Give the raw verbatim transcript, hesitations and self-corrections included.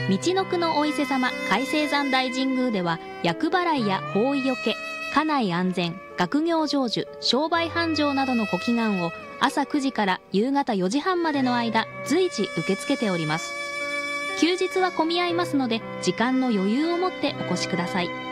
道のくのお伊勢様海青山大神宮では、厄払いや方位よけ、家内安全、学業成就、商売繁盛などのご祈願を朝くじから夕方よじはんまでの間、随時受け付けております。休日は混み合いますので、時間の余裕を持ってお越しください。